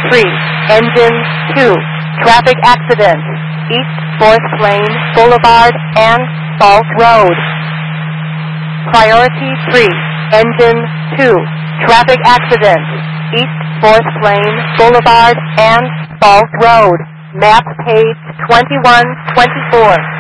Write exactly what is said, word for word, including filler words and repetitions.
three, engine two, traffic accident, East fourth Lane Boulevard and Falls Road. Priority three, engine two, traffic accident, East fourth Lane Boulevard and Falls Road. Map page twenty-one twenty-four.